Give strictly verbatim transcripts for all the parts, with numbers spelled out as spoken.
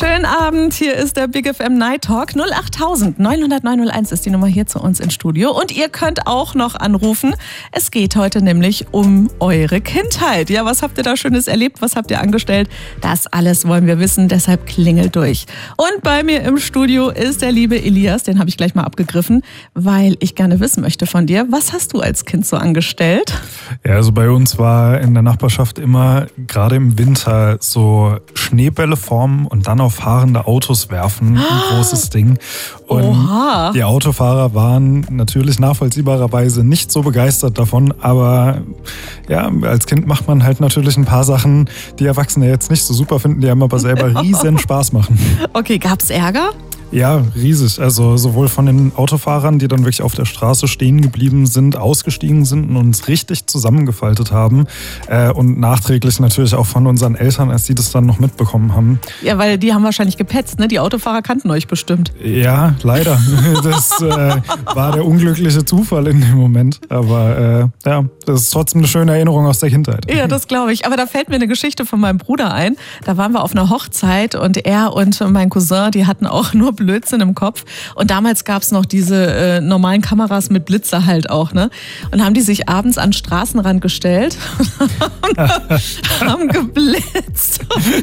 Schönen Abend, hier ist der Big F M Night Talk. null acht neun null neun null eins ist die Nummer hier zu uns ins Studio. Und ihr könnt auch noch anrufen. Es geht heute nämlich um eure Kindheit. Ja, was habt ihr da Schönes erlebt? Was habt ihr angestellt? Das alles wollen wir wissen, deshalb klingelt durch. Und bei mir im Studio ist der liebe Elias, den habe ich gleich mal abgegriffen, weil ich gerne wissen möchte von dir, was hast du als Kind so angestellt? Ja, also bei uns war in der Nachbarschaft immer, gerade im Winter, so Schneebälle formen und dann auf fahrende Autos werfen, ein großes Ding. Und Oha. Die Autofahrer waren natürlich nachvollziehbarerweise nicht so begeistert davon, aber ja, als Kind macht man halt natürlich ein paar Sachen, die Erwachsene jetzt nicht so super finden, die einem aber selber riesen Spaß machen. Okay, gab's Ärger? Ja, riesig. Also sowohl von den Autofahrern, die dann wirklich auf der Straße stehen geblieben sind, ausgestiegen sind und uns richtig zusammengefaltet haben. Äh, und nachträglich natürlich auch von unseren Eltern, als die das dann noch mitbekommen haben. Ja, weil die haben wahrscheinlich gepetzt, ne? Die Autofahrer kannten euch bestimmt. Ja, leider. Das äh, war der unglückliche Zufall in dem Moment. Aber äh, ja, das ist trotzdem eine schöne Erinnerung aus der Kindheit. Ja, das glaube ich. Aber da fällt mir eine Geschichte von meinem Bruder ein. Da waren wir auf einer Hochzeit und er und mein Cousin, die hatten auch nur Blödsinn im Kopf. Und damals gab es noch diese äh, normalen Kameras mit Blitzer halt auch, ne? Und haben die sich abends an den Straßenrand gestellt und haben geblitzt.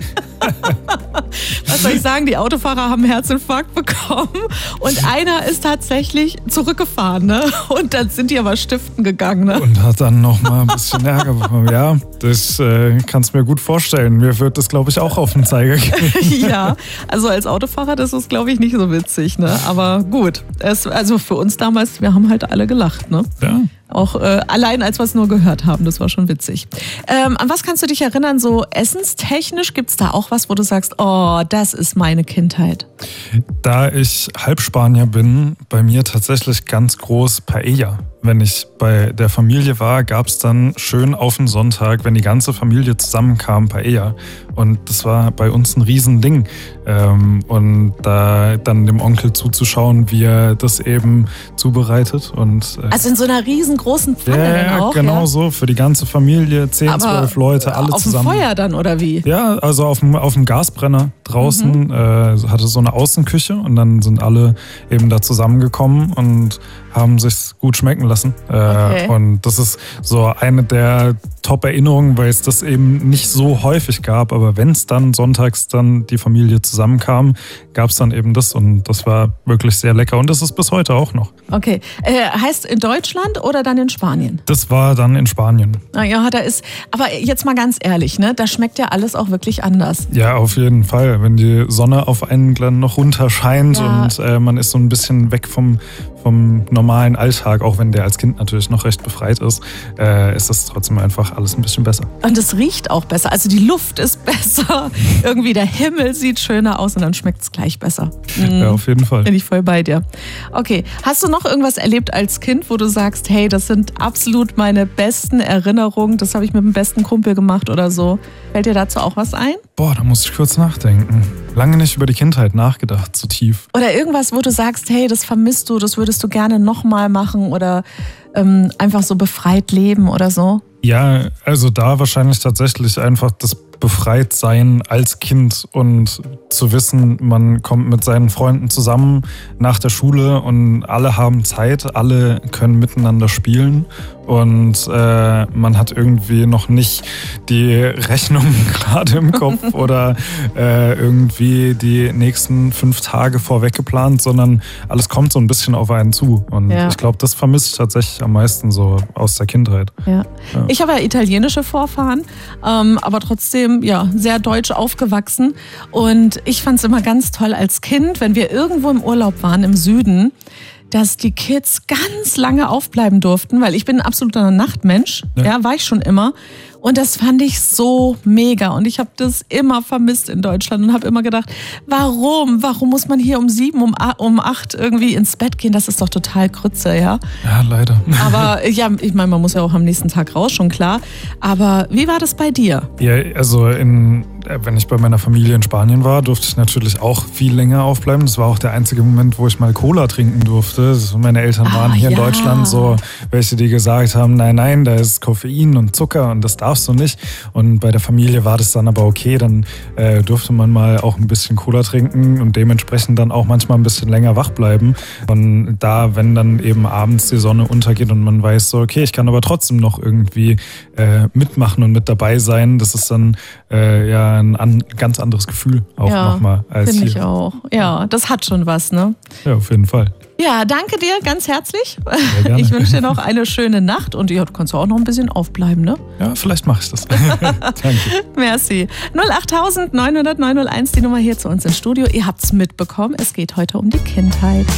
Was soll ich sagen? Die Autofahrer haben einen Herzinfarkt bekommen und einer ist tatsächlich zurückgefahren, ne? Und dann sind die aber stiften gegangen, ne? Und hat dann noch mal ein bisschen Ärger bekommen. Ja, das äh, kannst du mir gut vorstellen. Mir wird das, glaube ich, auch auf den Zeiger gehen. Ja, also als Autofahrer, das ist, glaube ich, nicht so witzig, ne? Aber gut, es, also für uns damals, wir haben halt alle gelacht, ne? Ja. Auch äh, allein, als wir es nur gehört haben, das war schon witzig. Ähm, an was kannst du dich erinnern, so essenstechnisch? Gibt es da auch was, wo du sagst, oh, das ist meine Kindheit? Da ich Halbspanier bin, bei mir tatsächlich ganz groß Paella. Wenn ich bei der Familie war, gab es dann schön auf den Sonntag, wenn die ganze Familie zusammenkam, Paella. Und das war bei uns ein Riesending. Ähm, und da dann dem Onkel zuzuschauen, wie er das eben zubereitet. Und, äh, also in so einer riesengroßen Pfanne ja, dann auch? Genau ja? so, für die ganze Familie, zehn, Aber zwölf Leute, alle auf zusammen. Auf dem Feuer dann, oder wie? Ja, also auf dem, auf dem Gasbrenner draußen, mhm. äh, hatte so eine Außenküche und dann sind alle eben da zusammengekommen und haben sich's gut schmecken lassen. Äh, okay. Und das ist so eine der Top-Erinnerungen, weil es das eben nicht so häufig gab, aber wenn es dann sonntags dann die Familie zusammenkam, gab es dann eben das und das war wirklich sehr lecker und das ist bis heute auch noch. Okay, äh, heißt in Deutschland oder dann in Spanien? Das war dann in Spanien. Na ja, da ist, aber jetzt mal ganz ehrlich, ne, da schmeckt ja alles auch wirklich anders. Ja, auf jeden Fall, wenn die Sonne auf einen dann noch runter scheint ja. und äh, man ist so ein bisschen weg vom vom normalen Alltag, auch wenn der als Kind natürlich noch recht befreit ist, äh, ist das trotzdem einfach alles ein bisschen besser. Und es riecht auch besser, also die Luft ist besser, irgendwie der Himmel sieht schöner aus und dann schmeckt es gleich besser. Mhm. Ja, auf jeden Fall. Bin ich voll bei dir. Okay, hast du noch irgendwas erlebt als Kind, wo du sagst, hey, das sind absolut meine besten Erinnerungen, das habe ich mit dem besten Kumpel gemacht oder so? Fällt dir dazu auch was ein? Boah, da muss ich kurz nachdenken. Lange nicht über die Kindheit nachgedacht, so tief. Oder irgendwas, wo du sagst, hey, das vermisst du, das würdest du gerne nochmal machen oder ähm, einfach so befreit leben oder so? Ja, also da wahrscheinlich tatsächlich einfach das Befreitsein als Kind und zu wissen, man kommt mit seinen Freunden zusammen nach der Schule und alle haben Zeit, alle können miteinander spielen und äh, man hat irgendwie noch nicht die Rechnung gerade im Kopf oder äh, irgendwie die nächsten fünf Tage vorweg geplant, sondern alles kommt so ein bisschen auf einen zu und ja. ich glaube, das vermisse ich tatsächlich am meisten so aus der Kindheit. Ja. Ja. Ich habe ja italienische Vorfahren, ähm, aber trotzdem ja, sehr deutsch aufgewachsen und ich fand es immer ganz toll als Kind, wenn wir irgendwo im Urlaub waren im Süden, dass die Kids ganz lange aufbleiben durften, weil ich bin ein absoluter Nachtmensch, ja, ja war ich schon immer. Und das fand ich so mega und ich habe das immer vermisst in Deutschland und habe immer gedacht, warum? Warum muss man hier um sieben, um, um acht irgendwie ins Bett gehen? Das ist doch total Grütze, ja? Ja, leider. Aber ja, ich meine, man muss ja auch am nächsten Tag raus, schon klar. Aber wie war das bei dir? Ja, also in wenn ich bei meiner Familie in Spanien war, durfte ich natürlich auch viel länger aufbleiben. Das war auch der einzige Moment, wo ich mal Cola trinken durfte. Also meine Eltern Ah, waren hier ja. in Deutschland so welche, die gesagt haben, nein, nein, da ist Koffein und Zucker und das darfst du nicht. Und bei der Familie war das dann aber okay. Dann äh, durfte man mal auch ein bisschen Cola trinken und dementsprechend dann auch manchmal ein bisschen länger wach bleiben. Und da, wenn dann eben abends die Sonne untergeht und man weiß so, okay, ich kann aber trotzdem noch irgendwie äh, mitmachen und mit dabei sein, das ist dann äh, ja ein an, ganz anderes Gefühl auch Ja, nochmal als finde hier. ich auch. Ja, das hat schon was, ne? Ja, auf jeden Fall. Ja, danke dir ganz herzlich. Sehr gerne. Ich wünsche dir noch eine schöne Nacht und ja, du kannst auch noch ein bisschen aufbleiben, ne? Ja, vielleicht mache ich das. Danke. Merci. null acht neun null null neun null eins, die Nummer hier zu uns ins Studio. Ihr habt's mitbekommen, es geht heute um die Kindheit.